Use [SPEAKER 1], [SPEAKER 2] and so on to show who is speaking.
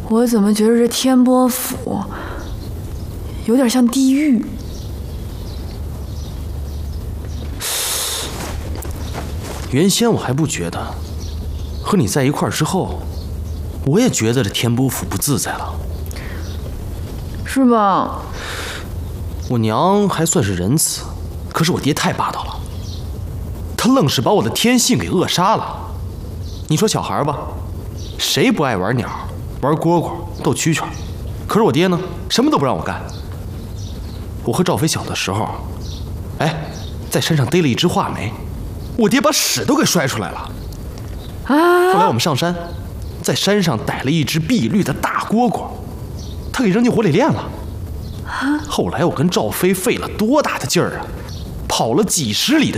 [SPEAKER 1] 我怎么觉得这天波府有点像地狱？
[SPEAKER 2] 原先我还不觉得，和你在一块儿之后，我也觉得这天波府不自在了。
[SPEAKER 1] 是吧？
[SPEAKER 2] 我娘还算是仁慈，可是我爹太霸道了，他愣是把我的天性给扼杀了。你说小孩吧，谁不爱玩鸟、玩蝈蝈、斗蛐蛐？可是我爹呢，什么都不让我干。我和赵飞小的时候，在山上逮了一只画眉，我爹把屎都给摔出来了。后来我们上山，在山上逮了一只碧绿的大蝈蝈，他给扔进火里炼了。后来我跟赵飞费了多大的劲儿啊，跑了几10里的